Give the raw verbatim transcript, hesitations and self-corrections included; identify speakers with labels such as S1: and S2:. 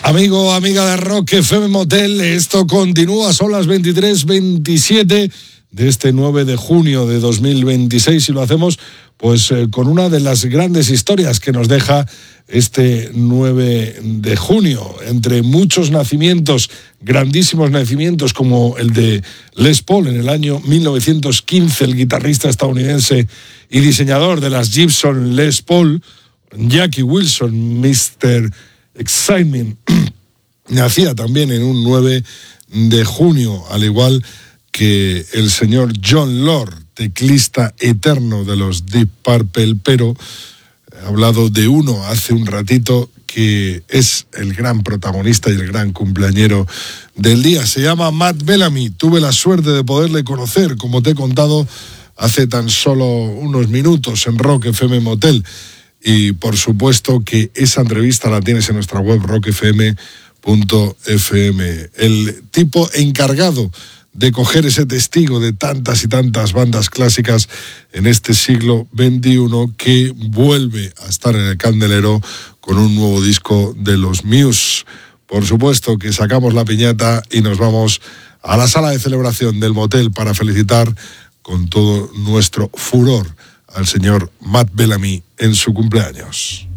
S1: Amigo, amiga de Rock F M Motel, esto continúa, son las veintitrés veintisiete de este nueve de junio de dos mil veintiséis y lo hacemos pues eh, con una de las grandes historias que nos deja este nueve de junio, entre muchos nacimientos, grandísimos nacimientos como el de Les Paul en el año mil novecientos quince, el guitarrista estadounidense y diseñador de las Gibson Les Paul, Jackie Wilson, mister Excitement, nacía también en un nueve de junio, al igual que el señor Jon Lord, teclista eterno de los Deep Purple, pero he hablado de uno hace un ratito que es el gran protagonista y el gran cumpleañero del día. Se llama Matt Bellamy. Tuve la suerte de poderle conocer, como te he contado hace tan solo unos minutos en Rock F M Motel. Y por supuesto que esa entrevista la tienes en nuestra web rock f m punto f m. El tipo encargado de coger ese testigo de tantas y tantas bandas clásicas en este siglo veintiuno, que vuelve a estar en el candelero con un nuevo disco de los Muse. Por supuesto que sacamos la piñata y nos vamos a la sala de celebración del motel para felicitar con todo nuestro furor al señor Matt Bellamy en su cumpleaños.